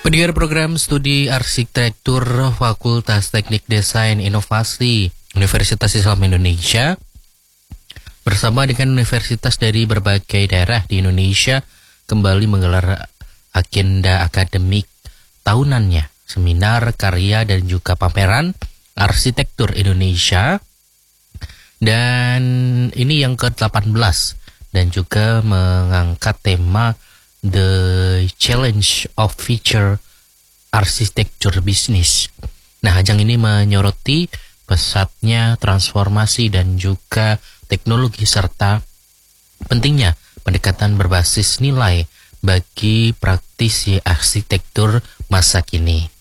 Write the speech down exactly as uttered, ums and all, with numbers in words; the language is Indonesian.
Pendengar program studi arsitektur Fakultas Teknik Desain Inovasi Universitas Islam Indonesia bersama dengan universitas dari berbagai daerah di Indonesia kembali menggelar agenda akademik tahunannya, seminar, karya, dan juga pameran arsitektur Indonesia. Dan ini yang ke delapan belas dan juga mengangkat tema The Challenge of Future Architecture Business. Nah, ajang ini menyoroti pesatnya transformasi dan juga teknologi serta pentingnya pendekatan berbasis nilai bagi praktisi arsitektur masa kini.